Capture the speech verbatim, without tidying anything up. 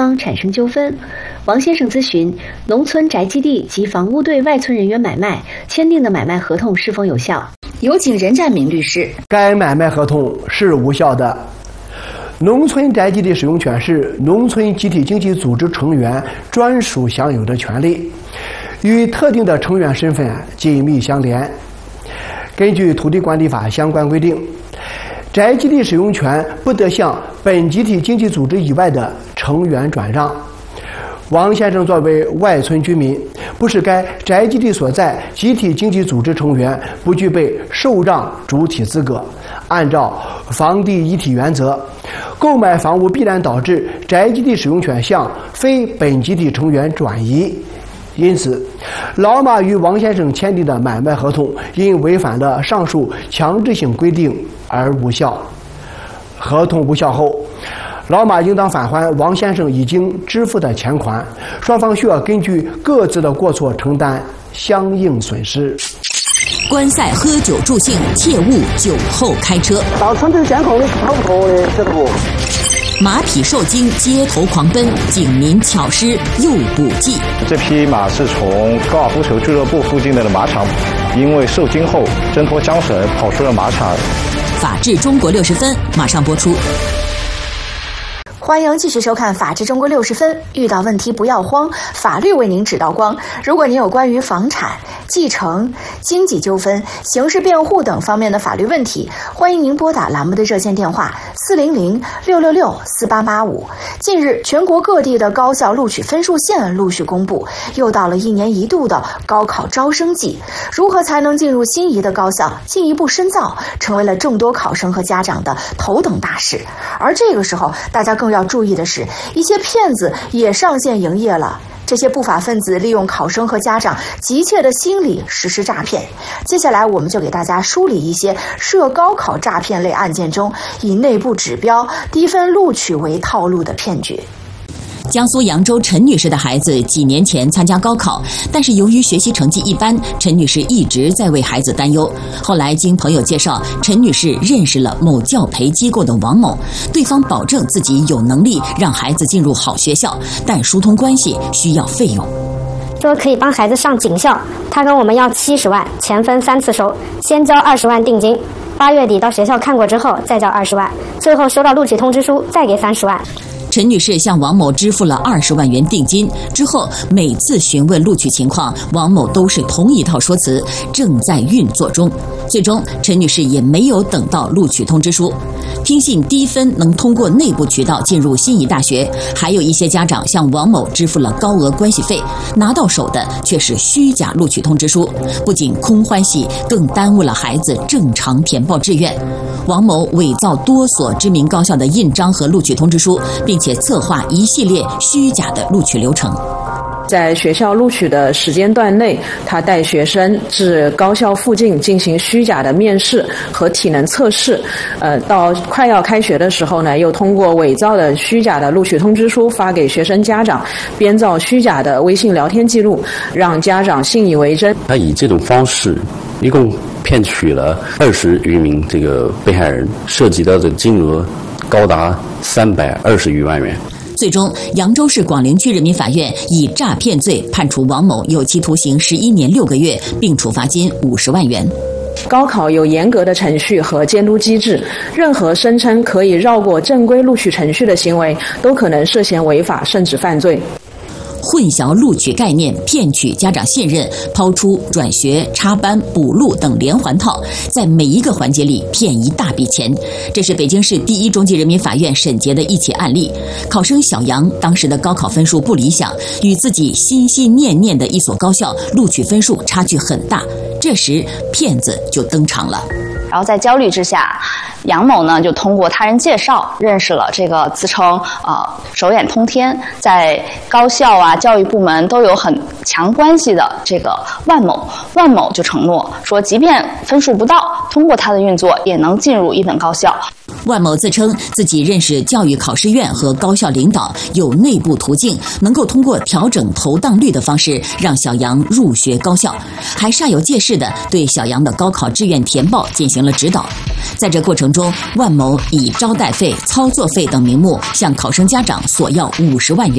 方产生纠纷。王先生咨询：农村宅基地及房屋对外村人员买卖签订的买卖合同是否有效？有请任占明律师。 该买卖合同是无效的。农村宅基地使用权是农村集体经济组织成员专属享有的权利，与特定的成员身份紧密相连。根据土地管理法相关规定，宅基地使用权不得向本集体经济组织以外的成员转让。王先生作为外村居民，不是该宅基地所在集体经济组织成员，不具备受让主体资格。按照房地一体原则，购买房屋必然导致宅基地使用权向非本集体成员转移。因此，老马与王先生签订的买卖合同因违反了上述强制性规定而无效。合同无效后，老马应当返还王先生已经支付的钱款，双方需要根据各自的过错承担相应损失。 观赛喝酒助兴，切勿酒后开车。 到村头监控的是跑不脱的，晓得不？ 马匹受惊，街头狂奔，警民巧施诱捕计。 这匹马是从高尔夫球俱乐部附近的马场，因为受惊后挣脱缰绳跑出了马场。 法治中国六十分马上播出。 欢迎继续收看《法治中国六十分》，遇到问题不要慌，法律为您指到光。如果您有关于房产、继承、经济纠纷、刑事辩护等方面的法律问题，欢迎您拨打栏目的热线电话四零零六六六四八八五。近日，全国各地的高校录取分数线陆续公布，又到了一年一度的高考招生季。如何才能进入心仪的高校，进一步深造，成为了众多考生和家长的头等大事。而这个时候，大家更要注意的是，一些骗子也上线营业了。这些不法分子利用考生和家长急切的心理实施诈骗。接下来我们就给大家梳理一些涉高考诈骗类案件中以内部指标、低分录取为套路的骗局。 江苏扬州陈女士的孩子几年前参加高考，但是由于学习成绩一般，陈女士一直在为孩子担忧。后来经朋友介绍，陈女士认识了某教培机构的王某，对方保证自己有能力让孩子进入好学校，但疏通关系需要费用。 说可以帮孩子上警校，他跟我们要七十万，钱分三次收，先交二十万定金，八月底到学校看过之后再交二十万，最后收到录取通知书再给三十万。 陈女士向王某支付了二十万元定金之后，每次询问录取情况，王某都是同一套说辞，正在运作中。最终，陈女士也没有等到录取通知书。听信低分能通过内部渠道进入心仪大学，还有一些家长向王某支付了高额关系费，拿到手的却是虚假录取通知书，不仅空欢喜，更耽误了孩子正常填报志愿。王某伪造多所知名高校的印章和录取通知书，并且策划一系列虚假的录取流程。 在学校录取的时间段内，他带学生至高校附近进行虚假的面试和体能测试。呃，到快要开学的时候呢，又通过伪造的虚假的录取通知书发给学生家长，编造虚假的微信聊天记录，让家长信以为真。 他以这种方式，一共骗取了二十余名这个被害人，涉及到的金额高达三百二十余万元。 最终，扬州市广陵区人民法院以诈骗罪判处王某有期徒刑十一年六个月，并处罚金五十万元。 高考有严格的程序和监督机制，任何声称可以绕过正规录取程序的行为，都可能涉嫌违法甚至犯罪。 混淆录取概念，骗取家长信任，抛出转学、插班、补录等连环套，在每一个环节里骗一大笔钱。这是北京市第一中级人民法院审结的一起案例。考生小杨当时的高考分数不理想，与自己心心念念的一所高校录取分数差距很大，这时骗子就登场了。 然后在焦虑之下，杨某呢就通过他人介绍认识了这个自称呃手眼通天，在高校啊教育部门都有很强关系的这个万某。万某就承诺说，即便分数不到，通过他的运作也能进入一本高校。 万某自称自己认识教育考试院和高校领导，有内部途径，能够通过调整投档率的方式让小杨入学高校，还煞有介事地对小杨的高考志愿填报进行了指导。在这过程中，万某以招待费、操作费等名目向考生家长索要五十万元。